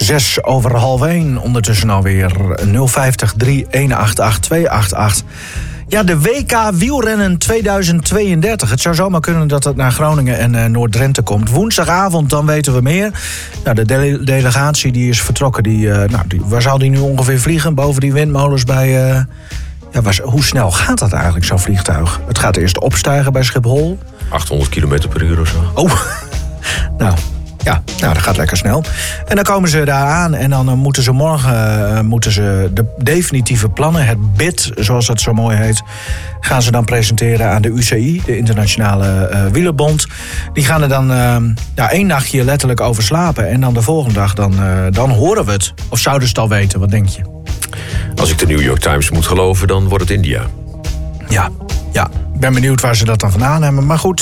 1:06. Ondertussen alweer 050 3188 288. Ja, de WK wielrennen 2032. Het zou zomaar kunnen dat het naar Groningen en Noord-Drenthe komt. Woensdagavond, dan weten we meer. Nou, de delegatie die is vertrokken. Waar zal die nu ongeveer vliegen? Boven die windmolens bij... hoe snel gaat dat eigenlijk, zo'n vliegtuig? Het gaat eerst opstijgen bij Schiphol. 800 km per uur of zo. Oh, nou, dat gaat lekker snel. En dan komen ze daar aan en dan moeten ze morgen de definitieve plannen, het BID, zoals dat zo mooi heet, gaan ze dan presenteren aan de UCI, de Internationale Wielerbond. Die gaan er dan 1 nachtje letterlijk over slapen. En dan de volgende dag, dan horen we het. Of zouden ze het al weten, wat denk je? Als ik de New York Times moet geloven, dan wordt het India. Ja, ik ben benieuwd waar ze dat dan vandaan hebben. Maar goed,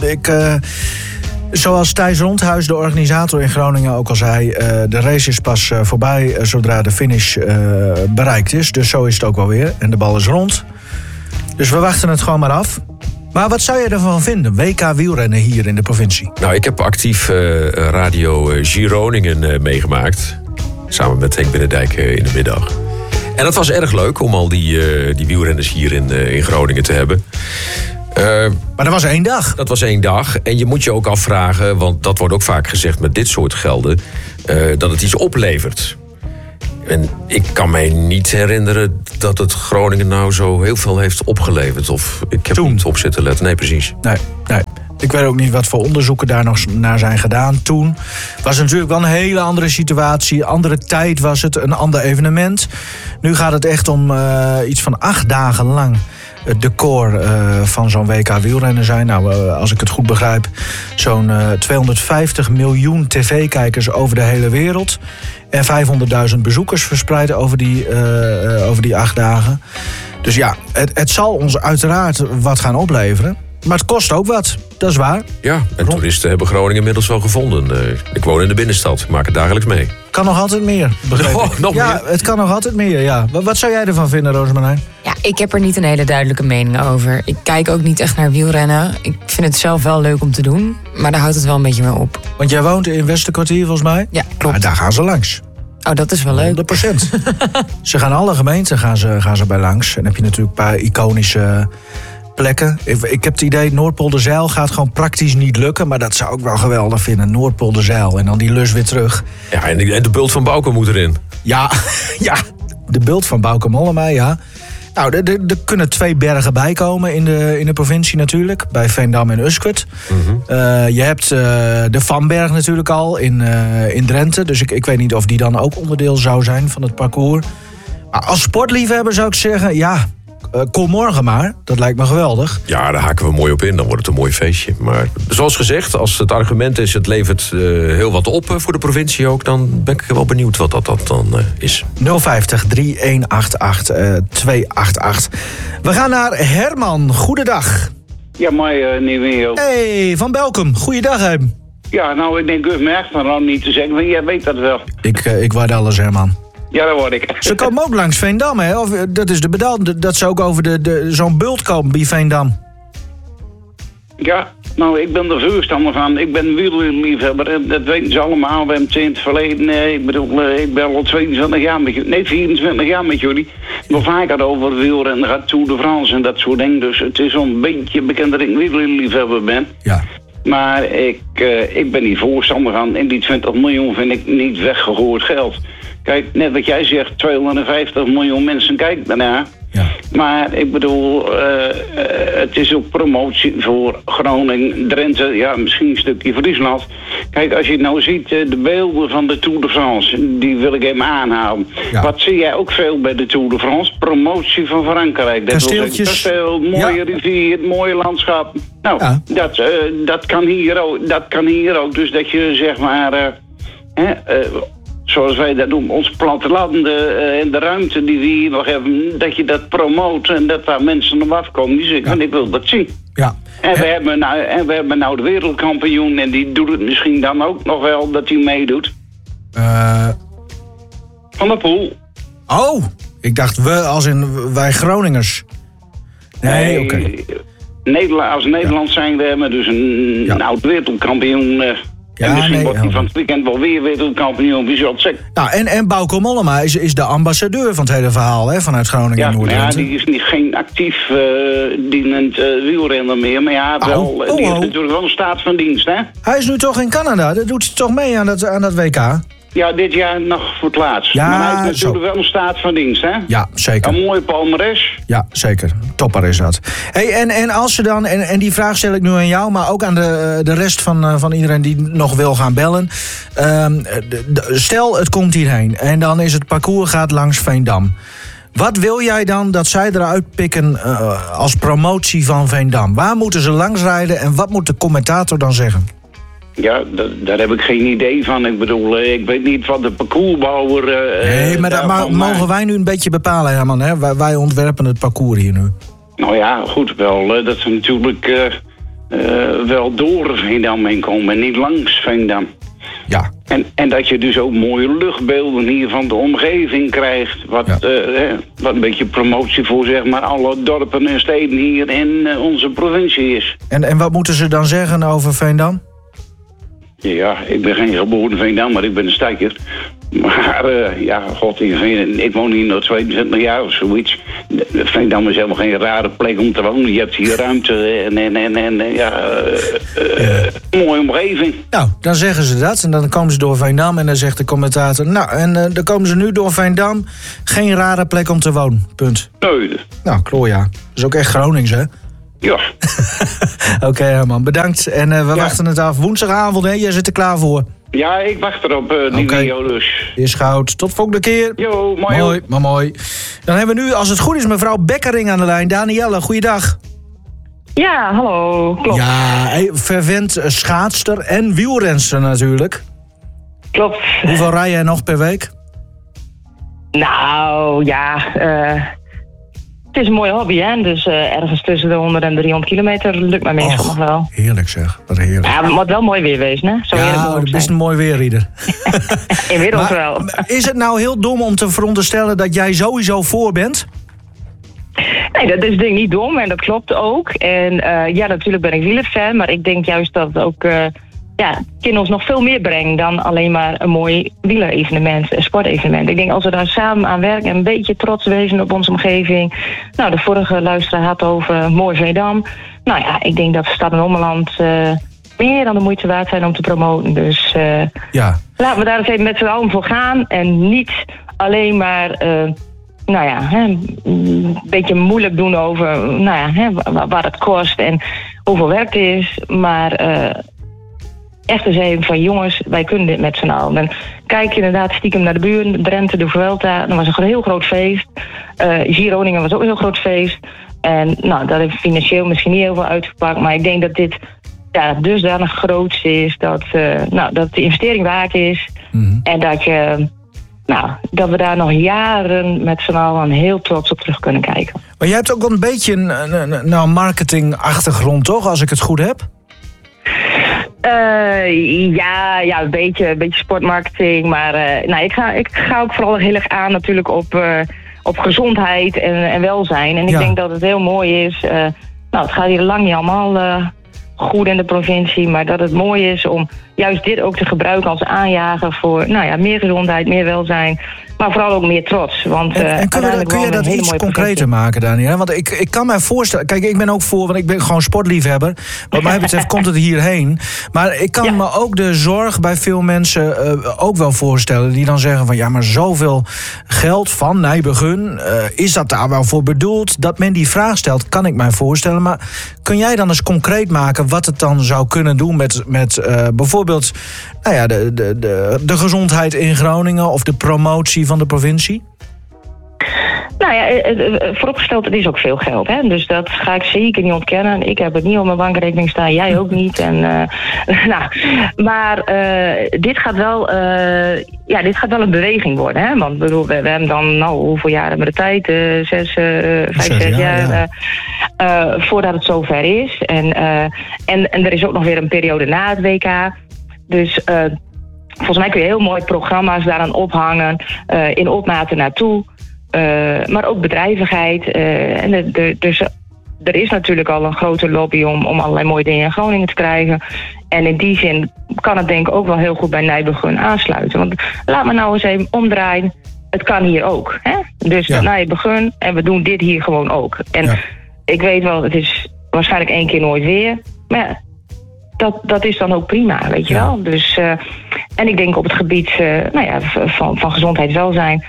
zoals Thijs Rondhuis, de organisator in Groningen, ook al zei, de race is pas voorbij zodra de finish bereikt is. Dus zo is het ook wel weer. En de bal is rond. Dus we wachten het gewoon maar af. Maar wat zou je ervan vinden? WK wielrennen hier in de provincie. Nou, ik heb actief Radio Gironingen meegemaakt. Samen met Henk Binnendijk in de middag. En dat was erg leuk om al die wielrenners hier in Groningen te hebben. Maar dat was 1 dag. Dat was 1 dag. En je moet je ook afvragen, want dat wordt ook vaak gezegd met dit soort gelden, dat het iets oplevert. En ik kan mij niet herinneren dat het Groningen nou zo heel veel heeft opgeleverd. Of ik heb niet op zitten letten. Nee, precies. Nee. Ik weet ook niet wat voor onderzoeken daar nog naar zijn gedaan. Toen was het natuurlijk wel een hele andere situatie. Andere tijd was het, een ander evenement. Nu gaat het echt om iets van 8 dagen lang het decor van zo'n WK wielrennen zijn. Nou, als ik het goed begrijp, zo'n 250 miljoen tv-kijkers over de hele wereld. En 500.000 bezoekers verspreid over die 8 dagen. Dus ja, het zal ons uiteraard wat gaan opleveren. Maar het kost ook wat, dat is waar. Ja, en toeristen hebben Groningen inmiddels wel gevonden. Ik woon in de binnenstad, ik maak het dagelijks mee. Kan nog altijd meer, begrijp ik. Nog ja, meer? Het kan nog altijd meer, ja. Wat zou jij ervan vinden, Rosemarijn? Ja, ik heb er niet een hele duidelijke mening over. Ik kijk ook niet echt naar wielrennen. Ik vind het zelf wel leuk om te doen, maar daar houdt het wel een beetje mee op. Want jij woont in Westerkwartier, volgens mij? Ja, klopt. Maar daar gaan ze langs. Oh, dat is wel leuk. 100%. Ze gaan alle gemeenten gaan ze bij langs. En dan heb je natuurlijk een paar iconische plekken. Ik heb het idee, Noordpolderzijl gaat gewoon praktisch niet lukken. Maar dat zou ik wel geweldig vinden. Noordpolderzijl en dan die lus weer terug. Ja, en de bult van Bouke moet erin. Ja, de bult van Bouke Mollema, ja. Nou, er kunnen 2 bergen bij komen in de provincie natuurlijk. Bij Veendam en Usquert. Mm-hmm. Je hebt de Vanberg natuurlijk al in Drenthe. Dus ik weet niet of die dan ook onderdeel zou zijn van het parcours. Maar als sportliefhebber zou ik zeggen, ja, kom morgen maar. Dat lijkt me geweldig. Ja, daar haken we mooi op in. Dan wordt het een mooi feestje. Maar zoals gezegd, als het argument is, het levert heel wat op voor de provincie ook, dan ben ik wel benieuwd wat dat dan is. 050 3188 288. We gaan naar Herman. Goedendag. Ja, maar Nieuwe. Hey, van Belkom. Goeiedag, Hem. Ja, nou, ik denk, me echt van niet te zeggen, maar jij weet dat wel. Ik waarde alles, Herman. Ja, dat word ik. Ze komen ook langs Veendam, hè? Of, dat is de bedoeling dat ze ook over zo'n bult komen bij Veendam. Ja, nou, ik ben er voorstander van. Ik ben wielerliefhebber en dat weten ze allemaal. We hebben het in het verleden, ik ben al 22 jaar met jullie. Nee, 24 jaar met jullie. Nog vaker over wielrennen gaat, Tour de France en dat soort dingen. Dus het is zo'n beetje bekend dat ik wielerliefhebber ben. Ja. Maar ik ben niet voorstander van. En die 20 miljoen vind ik niet weggegooid geld. Kijk, net wat jij zegt, 250 miljoen mensen kijken daarna. Ja. Maar ik bedoel, het is ook promotie voor Groningen, Drenthe, ja, misschien een stukje Friesland. Kijk, als je nou ziet, de beelden van de Tour de France, die wil ik even aanhalen. Ja. Wat zie jij ook veel bij de Tour de France? Promotie van Frankrijk. Kasteeltjes. Kasteel, mooie rivier, mooie landschap. Nou, ja. Dat kan hier ook. Dus dat je zeg maar, zoals wij dat doen, ons plattelanden en de ruimte die we hier nog hebben, dat je dat promoot en dat daar mensen op afkomen die zeggen, ik wil dat zien. Ja. En we hebben nou de wereldkampioen en die doet het misschien dan ook nog wel dat hij meedoet. Van der Poel. Oh, ik dacht we als in wij Groningers. Nee, oké. Als Nederland zijn we hebben dus een oud wereldkampioen. Ja, en misschien wordt hij helder. van het weekend wel weer wereldkampioen. Wie zal het zeggen? Nou, en Bauke Mollema is de ambassadeur van het hele verhaal, hè, vanuit Groningen Ja, en maar Noord-Drenthe. die is geen actief dienend wielrenner meer. Maar ja, die heeft natuurlijk wel een staat van dienst, hè? Hij is nu toch in Canada? Dat doet hij toch mee aan dat WK? Ja, dit jaar nog voor het laatst. Ja, maar hij heeft natuurlijk zo. wel een staat van dienst, hè? Ja, zeker. Een mooie palmares. Ja, zeker. Topper is dat. Hey, en als ze dan, en die vraag stel ik nu aan jou, maar ook aan de rest van iedereen die nog wil gaan bellen. Stel, het komt hierheen en dan is het parcours gaat langs Veendam. Wat wil jij dan dat zij eruit pikken als promotie van Veendam? Waar moeten ze langs rijden en wat moet de commentator dan zeggen? Ja, daar heb ik geen idee van. Ik bedoel, ik weet niet wat de parcoursbouwer... Nee, maar dat mogen wij nu een beetje bepalen, Herman. Hè? Wij ontwerpen het parcours hier nu. Nou ja, goed, wel dat ze natuurlijk wel door Veendam heen komen en niet langs Veendam. Ja. En dat je dus ook mooie luchtbeelden hier van de omgeving krijgt. Wat een beetje promotie voor, zeg maar, alle dorpen en steden hier in onze provincie is. En wat moeten ze dan zeggen over Veendam? Ja, ik ben geen geboren Veendam, maar ik ben een stijker. Maar ik woon hier nog 22 jaar of zoiets. Veendam is helemaal geen rare plek om te wonen. Je hebt hier ruimte en mooie omgeving. Nou, dan zeggen ze dat en dan komen ze door Veendam en dan zegt de commentator... Nou, en dan komen ze nu door Veendam. Geen rare plek om te wonen, punt. Nee. Nou, kloor ja. Dat is ook echt Gronings, hè? Ja. Oké, Herman, bedankt. En we wachten het af. Woensdagavond, hè? Jij zit er klaar voor. Ja, ik wacht erop, die video dus. Is goud. Tot volgende keer. Jo, mooi. Mooi. Dan hebben we nu, als het goed is, mevrouw Bekkering aan de lijn. Danielle, goeiedag. Ja, hallo, klopt. Ja, fervent schaatster en wielrenster natuurlijk. Klopt. Hoeveel rij jij nog per week? Nou, ja, het is een mooie hobby, hè. Dus ergens tussen de 100 en 300 kilometer lukt mij meestal nog wel. Heerlijk zeg, wat heerlijk. Ja, het moet wel mooi weer wezen, hè. Zo ja, het is een mooi weerrieder. Inmiddels wel. Is het nou heel dom om te veronderstellen dat jij sowieso voor bent? Nee, dat is denk ik niet dom en dat klopt ook. En ja, natuurlijk ben ik wielerfan, maar ik denk juist dat het ook kind ons nog veel meer brengt dan alleen maar een mooi wielerevenement, een sportevenement. Ik denk als we daar samen aan werken en een beetje trots wezen op onze omgeving. Nou, de vorige luisteraar had over mooi Veendam. Nou ja, ik denk dat Stad en Ommeland meer dan de moeite waard zijn om te promoten. Dus laten we daar eens even met z'n allen voor gaan en niet alleen maar... een beetje moeilijk doen over wat het kost en hoeveel werk het is. Maar echt eens even van jongens, wij kunnen dit met z'n allen. Dan kijk je inderdaad stiekem naar de buren, Drenthe, de Vuelta. Dat was een heel groot feest. Gironingen was ook een heel groot feest. En nou, dat heeft financieel misschien niet heel veel uitgepakt. Maar ik denk dat dit dusdanig groot is dat de investering waard is. Mm-hmm. En dat we daar nog jaren met z'n allen heel trots op terug kunnen kijken. Maar jij hebt ook wel een beetje een marketingachtergrond, toch? Als ik het goed heb? Een beetje sportmarketing. Maar ik ga ook vooral heel erg aan natuurlijk op gezondheid en welzijn. En ik denk dat het heel mooi is. Het gaat hier lang niet allemaal goed in de provincie. Maar dat het mooi is om juist dit ook te gebruiken als aanjager voor meer gezondheid, meer welzijn. Maar vooral ook meer trots. Want, kun je dat iets concreter maken, Daniel? Want ik kan mij voorstellen... Kijk, ik ben ook voor, want ik ben gewoon sportliefhebber. Wat mij betreft komt het hierheen. Maar ik kan me ook de zorg bij veel mensen ook wel voorstellen... die dan zeggen van, ja, maar zoveel geld van Nijbegun... is dat daar wel voor bedoeld? Dat men die vraag stelt, kan ik mij voorstellen. Maar kun jij dan eens concreet maken wat het dan zou kunnen doen... met bijvoorbeeld de gezondheid in Groningen... of de promotie van de provincie? Nou ja, vooropgesteld, het is ook veel geld. Hè? Dus dat ga ik zeker niet ontkennen. Ik heb het niet op mijn bankrekening staan, jij ook niet. Maar dit gaat wel een beweging worden. Hè? Want bedoel, we hebben dan, hoeveel jaar hebben we de tijd? 6 jaar. Voordat het zover is. En er is ook nog weer een periode na het WK. Dus... volgens mij kun je heel mooi programma's daaraan ophangen, in opmaten naartoe. Maar ook bedrijvigheid. er is natuurlijk al een grote lobby om allerlei mooie dingen in Groningen te krijgen. En in die zin kan het denk ik ook wel heel goed bij Nijbegun aansluiten. Want laat me nou eens even omdraaien. Het kan hier ook. Hè? Dus Nijbegun en we doen dit hier gewoon ook. En ik weet wel, het is waarschijnlijk 1 keer nooit weer. Maar dat is dan ook prima, weet je wel. Dus, en ik denk op het gebied van gezondheidswelzijn.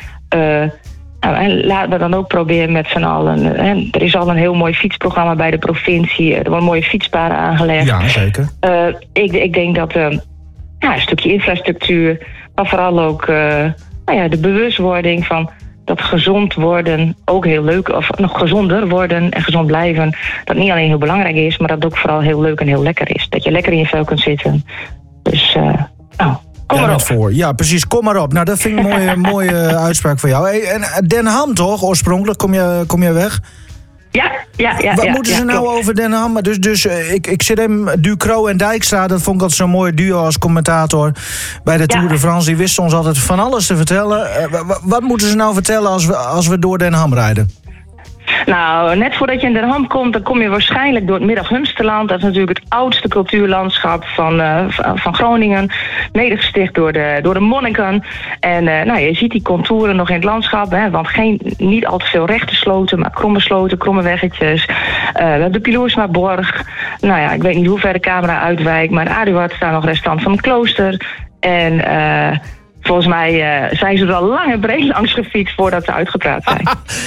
En laten we dan ook proberen met z'n allen. Er is al een heel mooi fietsprogramma bij de provincie. Er worden mooie fietspaden aangelegd. Ja, zeker. Ik denk dat een stukje infrastructuur, maar vooral ook de bewustwording van dat gezond worden ook heel leuk, of nog gezonder worden en gezond blijven, dat niet alleen heel belangrijk is, maar dat ook vooral heel leuk en heel lekker is. Dat je lekker in je vel kunt zitten. Dus, kom maar op. Voor. Ja, precies, kom maar op. Nou, dat vind ik een mooie uitspraak van jou. Hey, en Den Ham toch, oorspronkelijk, kom je weg? Ja. Wat moeten ze nou klopt. over Den Ham? Dus ik zit hem, Ducro en Dijkstra, dat vond ik altijd zo'n mooi duo als commentator bij de Tour de France. Die wisten ons altijd van alles te vertellen. Wat moeten ze nou vertellen als we door Den Ham rijden? Nou, net voordat je in Den Ham komt, dan kom je waarschijnlijk door het Middag-Humsterland. Dat is natuurlijk het oudste cultuurlandschap van Groningen. Mede gesticht door de monniken. En je ziet die contouren nog in het landschap. Hè, want niet al te veel rechte sloten, maar kromme sloten, kromme weggetjes. De Piloersmaborg. Nou ja, ik weet niet hoe ver de camera uitwijkt. Maar in Aduard staat nog restant van het klooster. En volgens mij zijn ze er al lang en breed langs gefietst voordat ze uitgepraat zijn.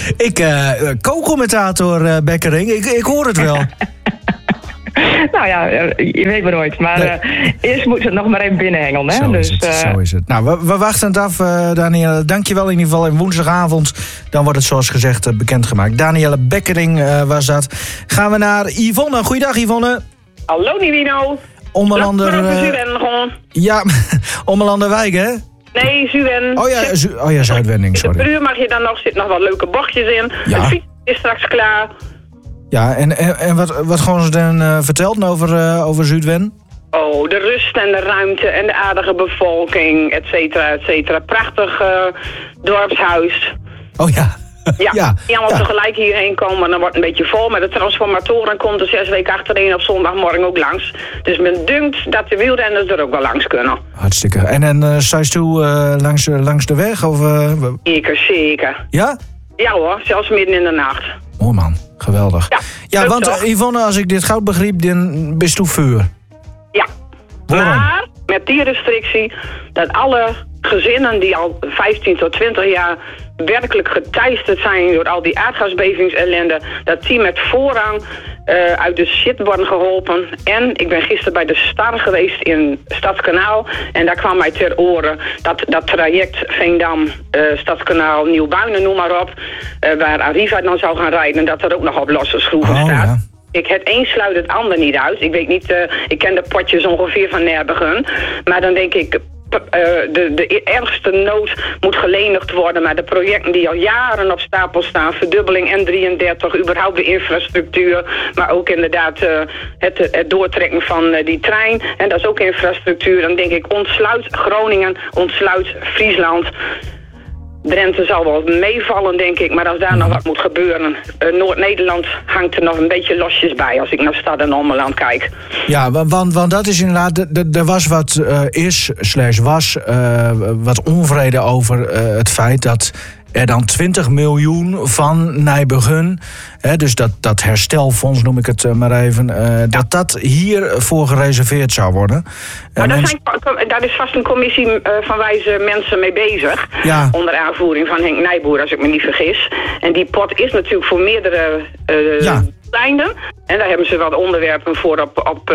Co-commentator Bekkering, ik hoor het wel. Nou ja, je weet maar nooit. Maar eerst moet het nog maar even binnenhengelen. Hè? Zo is het. Nou, we wachten het af, Danielle. Dankjewel in ieder geval. En woensdagavond, dan wordt het zoals gezegd bekendgemaakt. Danielle Bekkering was dat. Gaan we naar Yvonne. Goeiedag, Yvonne. Hallo, Nivino. Ommelander. Gewoon. Ja, Ommelanderwijk, hè? Nee, Zuwen. Oh ja, Zuidwending, sorry. In de Bruur mag je dan nog, zit nog wat leuke bochtjes in. Ja. Het fiets is straks klaar. Ja, en wat gewoon ze dan vertelt over Zuidwen? Oh, de rust en de ruimte en de aardige bevolking, et cetera, et cetera. Prachtig dorpshuis. Oh ja. Ja, die allemaal tegelijk hierheen komen, dan wordt het een beetje vol. Maar de transformatoren komt er 6 weken achtereen op zondagmorgen ook langs. Dus men dunkt dat de wielrenners er ook wel langs kunnen. Hartstikke. En sta je toe langs de weg? Of, Zeker. Ja? Ja hoor, zelfs midden in de nacht. Mooi man, geweldig. Ja, want toch? Yvonne, als ik dit goed begreep, dan bist u vuur. Ja. Waarom? Maar met die restrictie dat alle gezinnen die al 15 tot 20 jaar werkelijk geteisterd zijn door al die aardgasbevingsellende, dat die met voorrang uit de shit worden geholpen. En ik ben gisteren bij de Star geweest in Stadskanaal en daar kwam mij ter oren dat traject Veendam, Stadskanaal, Nieuwbuinen, noem maar op, waar Arriva dan zou gaan rijden, dat er ook nog op losse schroeven staat. Ja. Het een sluit het ander niet uit. Ik weet niet, ik ken de potjes ongeveer van Nijbegun. Maar dan denk ik, de ergste nood moet gelenigd worden. Maar de projecten die al jaren op stapel staan, verdubbeling N33, überhaupt de infrastructuur, maar ook inderdaad het doortrekken van die trein. En dat is ook infrastructuur. Dan denk ik, ontsluit Groningen, ontsluit Friesland. Drenthe zal wel meevallen, denk ik, maar als daar nog wat moet gebeuren. Noord-Nederland hangt er nog een beetje losjes bij als ik naar Stad en Ommeland kijk. Ja, want dat is inderdaad, er was wat wat onvrede over het feit dat er dan 20 miljoen van Nijbegun, dus dat herstelfonds noem ik het maar even, dat hiervoor gereserveerd zou worden. Maar daar is vast een commissie van wijze mensen mee bezig. Ja. Onder aanvoering van Henk Nijboer, als ik me niet vergis. En die pot is natuurlijk voor meerdere einden. En daar hebben ze wat onderwerpen voor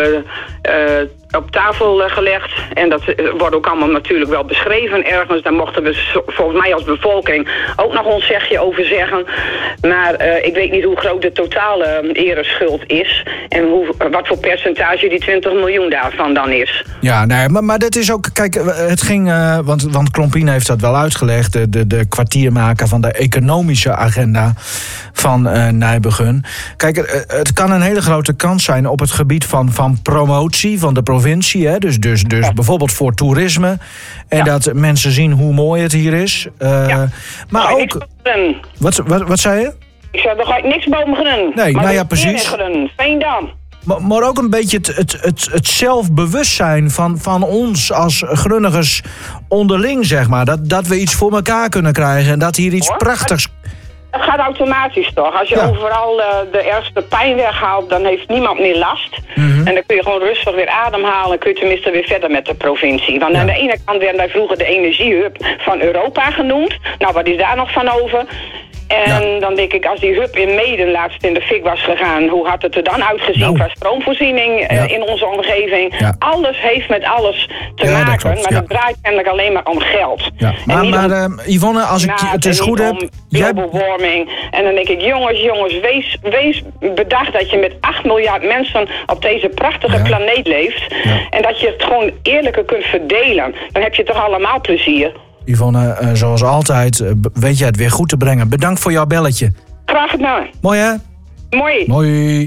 op tafel gelegd. En dat wordt ook allemaal natuurlijk wel beschreven ergens. Daar mochten we volgens mij als bevolking ook nog ons zegje over zeggen. Maar ik weet niet hoe groot de totale ereschuld is. En wat voor percentage die 20 miljoen daarvan dan is. Ja, nee, maar dat is ook, kijk, het ging, want Klompien heeft dat wel uitgelegd, de kwartiermaker van de economische agenda van Nijbegun. Kijk, het kan een hele grote kans zijn op het gebied van promotie van de provincie, hè? Dus bijvoorbeeld voor toerisme. En dat mensen zien hoe mooi het hier is. Maar ook. Wat zei je? Ik zeg, er ga ik niks boven Grunnen. Nee, maar nou ja, precies. Grunnen, Veendam. Maar ook een beetje het zelfbewustzijn van ons als Grunnigers onderling, zeg maar. Dat we iets voor elkaar kunnen krijgen en dat hier iets prachtigs... Het gaat automatisch toch? Als je overal de ergste pijn weghaalt, dan heeft niemand meer last. En dan kun je gewoon rustig weer ademhalen en kun je tenminste weer verder met de provincie. Want aan de ene kant werden wij vroeger de energiehub van Europa genoemd. Nou, wat is daar nog van over? En dan denk ik, als die hub in Meeden laatst in de fik was gegaan, hoe had het er dan uitgezien qua stroomvoorziening in onze omgeving? Ja. Alles heeft met alles te maken, maar het draait kennelijk alleen maar om geld. Ja. Maar Yvonne, als ik het is goed heb... Global warming. En dan denk ik, jongens, wees bedacht dat je met 8 miljard mensen op deze prachtige planeet leeft. Ja. En dat je het gewoon eerlijker kunt verdelen. Dan heb je toch allemaal plezier. Yvonne, zoals altijd, weet je het weer goed te brengen. Bedankt voor jouw belletje. Graag gedaan. Mooi, hè? Mooi.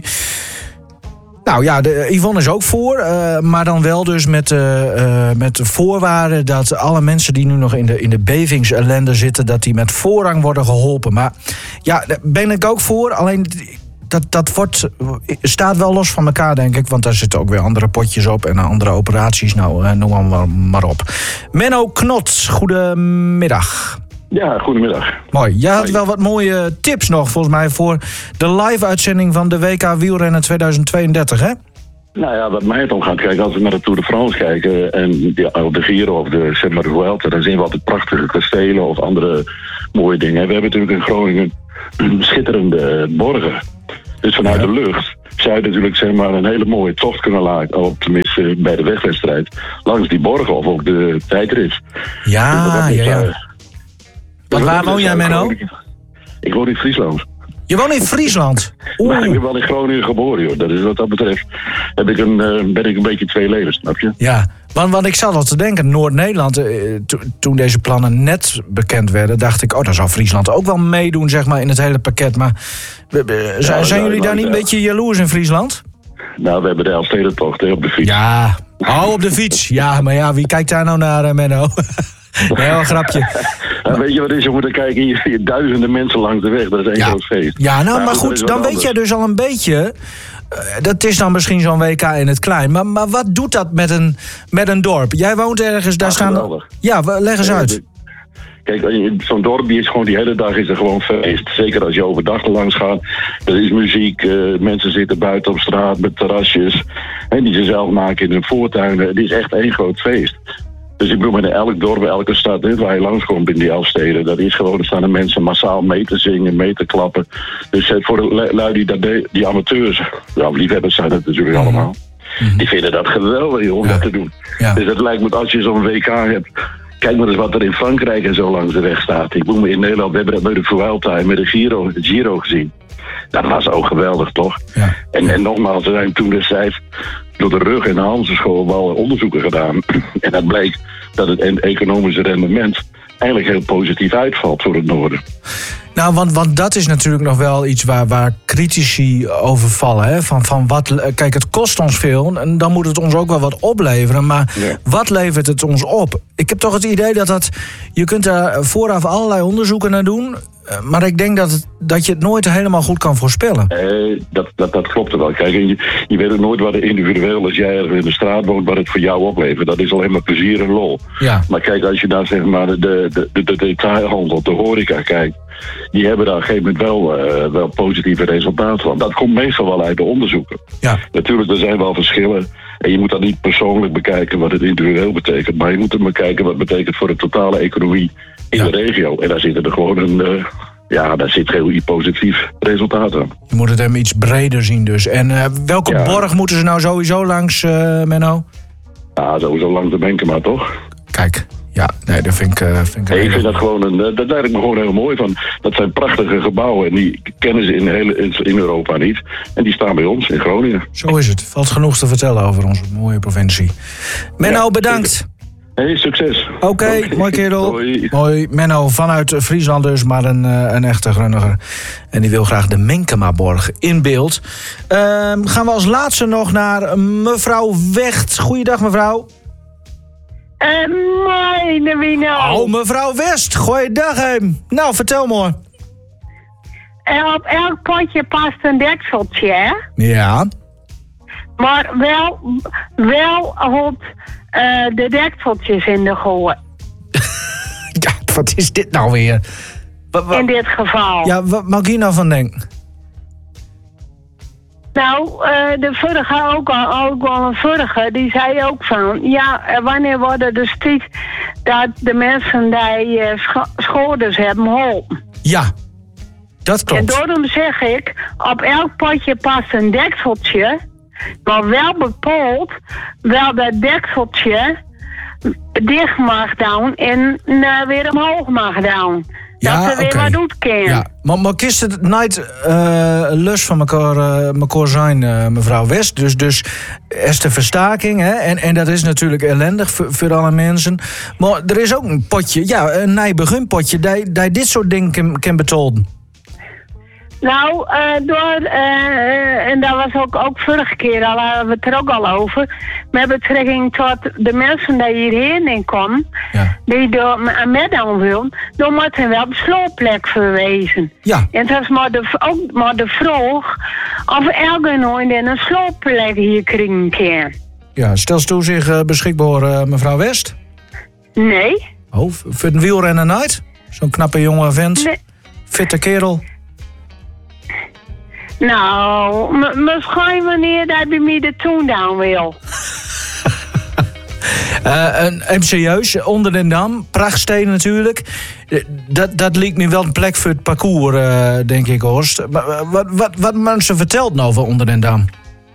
Nou ja, Yvonne is ook voor, maar dan wel dus met de voorwaarde dat alle mensen die nu nog in de bevingsellende zitten, dat die met voorrang worden geholpen. Maar ja, daar ben ik ook voor, alleen dat staat wel los van elkaar, denk ik, want daar zitten ook weer andere potjes op en andere operaties, nou, noem maar op. Menno Knot, goedemiddag. Ja, goedemiddag. Mooi. Jij had wel wat mooie tips nog, volgens mij, voor de live-uitzending van de WK Wielrennen 2032, hè? Nou ja, wat mij het om gaat, kijk, als we naar de Tour de France kijken en de Giro of de Vuelta, dan zien we altijd prachtige kastelen of andere mooie dingen. We hebben natuurlijk in Groningen schitterende borgen. Dus vanuit de lucht zou je natuurlijk een hele mooie tocht kunnen laten, of tenminste bij de wegwedstrijd, langs die borgen of ook de tijdrit. Ja. Waar woon jij, Menno? Ik woon in Friesland. Je woont in Friesland? Maar ik ben wel in Groningen geboren, joh. Dat is wat dat betreft ben ik een beetje twee levens, snap je? Ja, want ik zat al te denken, Noord-Nederland, toen deze plannen net bekend werden, dacht ik, daar zou Friesland ook wel meedoen, zeg maar, in het hele pakket. Maar zijn jullie daar niet een beetje jaloers in Friesland? Nou, we hebben de Elfstedentocht op de fiets. Ja, op de fiets. Ja, maar ja, wie kijkt daar nou naar, Menno? Nee, wel een grapje. Weet je wat is, jongen? Dan kijken hier duizenden mensen langs de weg. Dat is één groot feest. Ja, maar goed, dan weet jij dus al een beetje. Dat is dan misschien zo'n WK in het klein. Maar wat doet dat met een dorp? Jij woont ergens, daar staan... Geweldig. Ja, leg eens uit. Kijk, zo'n dorp is gewoon die hele dag is er gewoon feest. Zeker als je overdag er langs gaat. Er is muziek, mensen zitten buiten op straat met terrasjes. Die ze zelf maken in hun voortuinen. Het is echt één groot feest. Dus ik bedoel, in elk dorp, elke stad waar je langskomt in die 11 steden, dat is gewoon, er staan de mensen massaal mee te zingen, mee te klappen. Dus voor de lui die amateurs, liefhebbers zijn dat natuurlijk allemaal, die vinden dat geweldig om dat te doen. Ja. Dus het lijkt me, als je zo'n WK hebt, kijk maar eens wat er in Frankrijk en zo langs de weg staat. Ik bedoel, in Nederland, we hebben dat met de Vuelta en met de Giro gezien. Dat was ook geweldig, toch? Ja. En nogmaals, er zijn toen destijds door de Rug en de Hanzenschool wel onderzoeken gedaan. En dat bleek dat het economische rendement eigenlijk heel positief uitvalt voor het noorden. Nou, want dat is natuurlijk nog wel iets waar critici over vallen. Hè? Van wat, kijk, het kost ons veel en dan moet het ons ook wel wat opleveren. Maar wat levert het ons op? Ik heb toch het idee dat je kunt daar vooraf allerlei onderzoeken naar doen. Maar ik denk dat je het nooit helemaal goed kan voorspellen. Dat klopt er wel. Kijk, je weet ook nooit wat individueel, als jij ergens in de straat woont, wat het voor jou oplevert. Dat is alleen maar plezier en lol. Ja. Maar kijk, als je naar zeg maar de detailhandel, de horeca kijkt, die hebben daar op een gegeven moment wel positieve resultaten van. Dat komt meestal wel uit de onderzoeken. Ja. Natuurlijk, er zijn wel verschillen. En je moet dat niet persoonlijk bekijken wat het individueel betekent. Maar je moet het bekijken wat het betekent voor de totale economie in de regio. En daar zitten er gewoon daar zit heel positief resultaat aan. Je moet het hem iets breder zien dus. En welke borg moeten ze nou sowieso langs, Menno? Ja, sowieso langs de Menkema, toch? Kijk. Ja, nee, dat vind ik... ik vind dat gewoon dat lijkt me gewoon heel mooi van. Dat zijn prachtige gebouwen en die kennen ze in Europa niet. En die staan bij ons in Groningen. Zo is het. Valt genoeg te vertellen over onze mooie provincie. Menno, bedankt. Hey, succes. Oké, mooi kerel. Hoi. Mooi. Menno vanuit Friesland dus, maar een echte Grunniger. En die wil graag de Menkemaborg in beeld. Gaan we als laatste nog naar mevrouw Wecht. Goeiedag, mevrouw. Mooi, Navino. Oh, mevrouw West. Goeiedag, hem. Nou, vertel maar. op elk potje past een dekseltje, hè? Ja. Maar wel houdt de dekseltjes in de gooi. Ja, wat is dit nou weer? In dit geval. Ja, wat mag ik hier nou van denken? Nou, de vorige ook al een vorige, die zei ook van... Ja, wanneer worden de tijd dat de mensen die schouders hebben geholpen? Ja, dat klopt. En daarom zeg ik, op elk potje past een dekseltje... maar wel bepaald wel dat dekseltje dicht mag doen en weer omhoog mag doen. Ja, dat ze weer wat doet kennen. Ja, maar kist het niet lus van elkaar zijn, mevrouw West. Dus is de verstaking, hè? En dat is natuurlijk ellendig voor alle mensen. Maar er is ook een potje, een nijbegunpotje, die dit soort dingen kan betalen. Nou, en dat was ook vorige keer al, hadden we het er ook al over. Met betrekking tot de mensen die hierheen in komen, die door met aan willen, dan moet er wel een sloopplek verwezen. Ja. En dat is ook maar de vraag of elke nooit een sloopplek hier krijgen kan. Ja, stelt u zich beschikbaar, mevrouw West? Nee. Oh, voor een wielrenner nooit? Zo'n knappe jonge vent? Nee. Fitte kerel? Nou, misschien wanneer dat bij mij de toen down wil. Even serieus, onder den Dam, Prachtsteen natuurlijk. Dat lijkt me wel een plek voor het parcours, denk ik, Horst. Wat mensen vertelt nou over onder den Dam?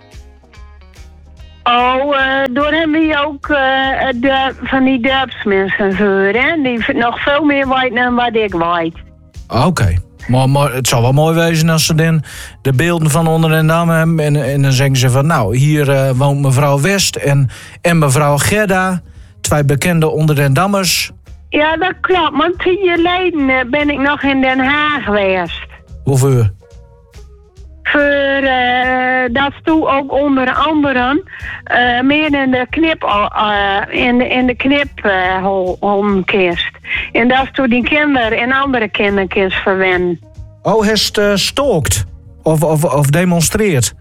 Oh, door hebben we ook van die dorpsmensen voor, hè? Die nog veel meer weten dan wat ik weet. Oké. Maar het zou wel mooi wezen als ze dan de beelden van onder den Dam hebben. En dan zeggen ze van, nou, hier woont mevrouw West en mevrouw Gerda. 2 bekende onder den Dammers. Ja, dat klopt. Maar 10 jaar geleden ben ik nog in Den Haag geweest. Hoeveel? Voor dat toe ook onder andere meer in de knip in de knipholmkist. En dat is toen die kinderen en andere kindertjes verwennen. Oh, heeft stookt? Of demonstreert?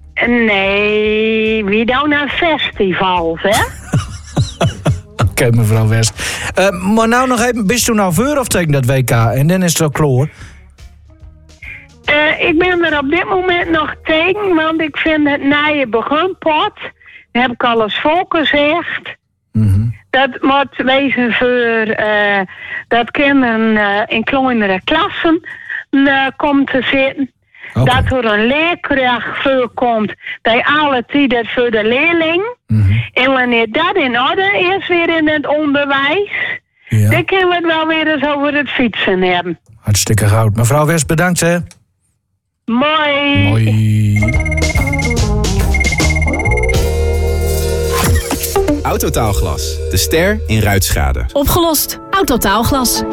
Nee, wie doen naar festivals, hè? Oké, mevrouw West. Maar nou nog even, bist u nou voor of tegen dat WK? En dan is het al klaar. Ik ben er op dit moment nog tegen, want ik vind het nije begunpot, dat heb ik al eens volk gezegd, dat moet wezen voor dat kinderen in kleinere klassen komt te zitten. Okay. Dat er een leerkracht voorkomt bij alle tijden voor de leerling. En wanneer dat in orde is weer in het onderwijs, dan kunnen we het wel weer eens over het fietsen hebben. Hartstikke goud. Mevrouw West, bedankt hè. Mooi. Mooi. Autotaalglas, de ster in ruitschade. Opgelost. Autotaalglas.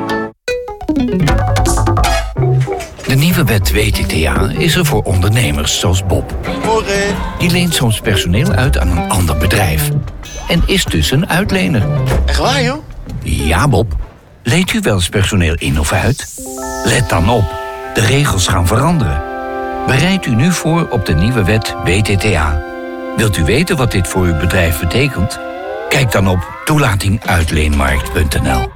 De nieuwe wet WTTA is er voor ondernemers zoals Bob. Morgen. Die leent soms personeel uit aan een ander bedrijf. En is dus een uitlener. Echt waar, joh? Ja, Bob. Leent u wel eens personeel in of uit? Let dan op. De regels gaan veranderen. Bereid u nu voor op de nieuwe wet WTTA. Wilt u weten wat dit voor uw bedrijf betekent? Kijk dan op toelatinguitleenmarkt.nl.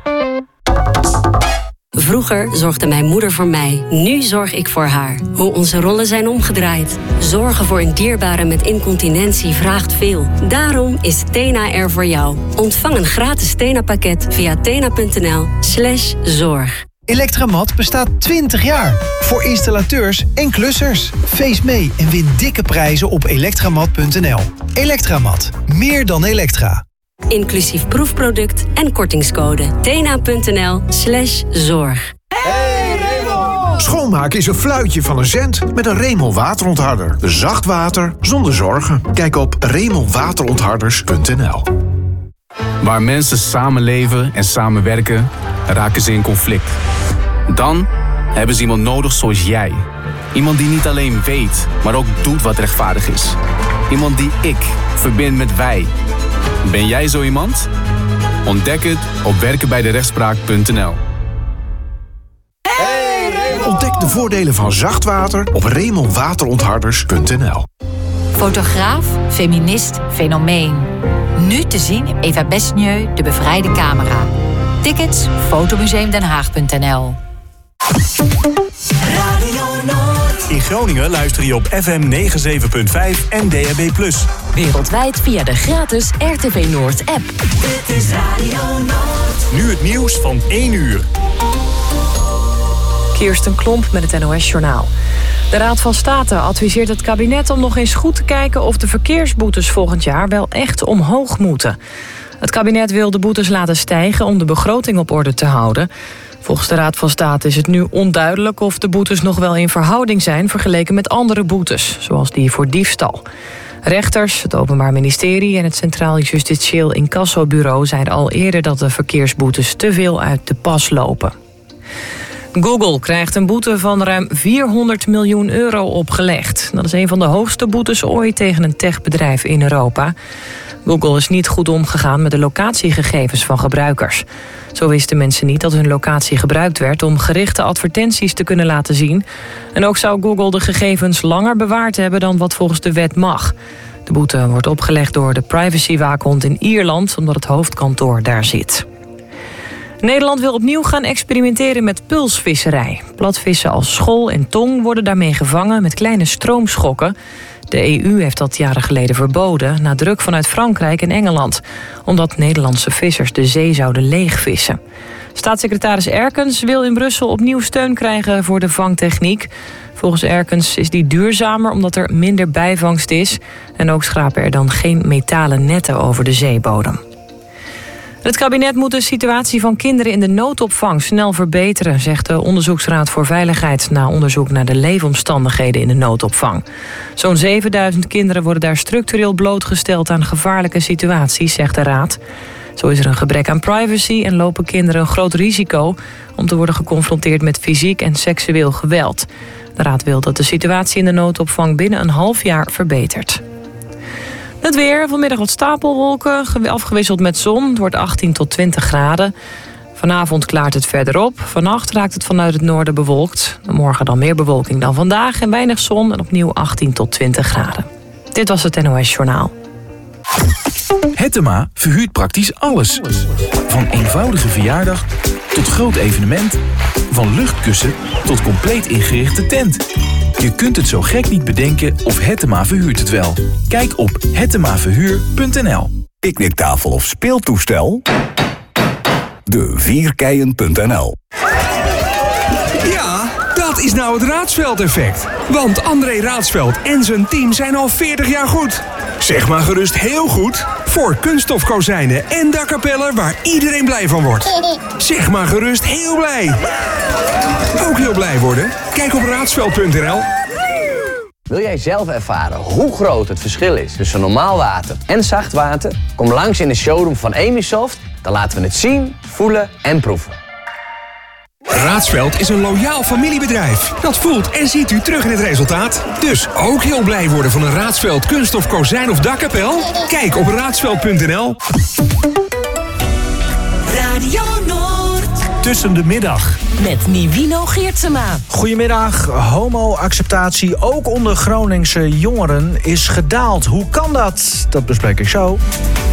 Vroeger zorgde mijn moeder voor mij. Nu zorg ik voor haar. Hoe onze rollen zijn omgedraaid. Zorgen voor een dierbare met incontinentie vraagt veel. Daarom is Tena er voor jou. Ontvang een gratis Tena-pakket via tena.nl/zorg. Electramat bestaat 20 jaar. Voor installateurs en klussers. Feest mee en win dikke prijzen op elektramat.nl. Elektramat. Meer dan elektra. Inclusief proefproduct en kortingscode. tena.nl/zorg. Hey Remel! Schoonmaken is een fluitje van een cent met een Remel waterontharder. Zacht water zonder zorgen. Kijk op remelwaterontharders.nl. Waar mensen samenleven en samenwerken, raken ze in conflict. Dan hebben ze iemand nodig zoals jij. Iemand die niet alleen weet, maar ook doet wat rechtvaardig is. Iemand die ik verbind met wij. Ben jij zo iemand? Ontdek het op werkenbijderechtspraak.nl. Ontdek de voordelen van zacht water op remelwaterontharders.nl. Fotograaf, feminist, fenomeen. Nu te zien Eva Besnieu, De Bevrijde Camera. Tickets fotomuseumdenhaag.nl. In Groningen luister je op FM 97.5 en DAB+. Wereldwijd via de gratis RTV Noord app. Dit is Radio Noord. Nu het nieuws van 1 uur. Kirsten Klomp met het NOS-journaal. De Raad van State adviseert het kabinet om nog eens goed te kijken of de verkeersboetes volgend jaar wel echt omhoog moeten. Het kabinet wil de boetes laten stijgen om de begroting op orde te houden. Volgens de Raad van State is het nu onduidelijk of de boetes nog wel in verhouding zijn vergeleken met andere boetes, zoals die voor diefstal. Rechters, het Openbaar Ministerie en het Centraal Justitieel Incassobureau zeiden al eerder dat de verkeersboetes te veel uit de pas lopen. Google krijgt een boete van ruim 400 miljoen euro opgelegd. Dat is een van de hoogste boetes ooit tegen een techbedrijf in Europa. Google is niet goed omgegaan met de locatiegegevens van gebruikers. Zo wisten mensen niet dat hun locatie gebruikt werd om gerichte advertenties te kunnen laten zien. En ook zou Google de gegevens langer bewaard hebben dan wat volgens de wet mag. De boete wordt opgelegd door de privacywaakhond in Ierland, omdat het hoofdkantoor daar zit. Nederland wil opnieuw gaan experimenteren met pulsvisserij. Platvissen als schol en tong worden daarmee gevangen met kleine stroomschokken. De EU heeft dat jaren geleden verboden, na druk vanuit Frankrijk en Engeland, omdat Nederlandse vissers de zee zouden leegvissen. Staatssecretaris Erkens wil in Brussel opnieuw steun krijgen voor de vangtechniek. Volgens Erkens is die duurzamer omdat er minder bijvangst is en ook schrapen er dan geen metalen netten over de zeebodem. Het kabinet moet de situatie van kinderen in de noodopvang snel verbeteren, zegt de Onderzoeksraad voor Veiligheid na onderzoek naar de leefomstandigheden in de noodopvang. Zo'n 7000 kinderen worden daar structureel blootgesteld aan gevaarlijke situaties, zegt de raad. Zo is er een gebrek aan privacy en lopen kinderen een groot risico om te worden geconfronteerd met fysiek en seksueel geweld. De raad wil dat de situatie in de noodopvang binnen een half jaar verbetert. Het weer, vanmiddag wat stapelwolken, afgewisseld met zon. Het wordt 18 tot 20 graden. Vanavond klaart het verder op. Vannacht raakt het vanuit het noorden bewolkt. Morgen dan meer bewolking dan vandaag en weinig zon en opnieuw 18 tot 20 graden. Dit was het NOS Journaal. Hettema verhuurt praktisch alles. Van eenvoudige verjaardag tot groot evenement. Van luchtkussen tot compleet ingerichte tent. Je kunt het zo gek niet bedenken of Hettema verhuurt het wel. Kijk op hettemaverhuur.nl. Picknicktafel of speeltoestel? De Vierkeien.nl. Ja, dat is nou het Raadsveld-effect. Want André Raadsveld en zijn team zijn al 40 jaar goed. Zeg maar gerust heel goed voor kunststofkozijnen en dakkapellen waar iedereen blij van wordt. Zeg maar gerust heel blij. Ook heel blij worden? Kijk op raadsveld.nl. Wil jij zelf ervaren hoe groot het verschil is tussen normaal water en zacht water? Kom langs in de showroom van Emisoft. Dan laten we het zien, voelen en proeven. Raadsveld is een loyaal familiebedrijf. Dat voelt en ziet u terug in het resultaat. Dus ook heel blij worden van een Raadsveld kunststof kozijn of dakkapel? Kijk op raadsveld.nl. Radio Noord. Tussen de middag. Met Nivino Geertsema. Goedemiddag. Homo-acceptatie ook onder Groningse jongeren is gedaald. Hoe kan dat? Dat bespreek ik zo.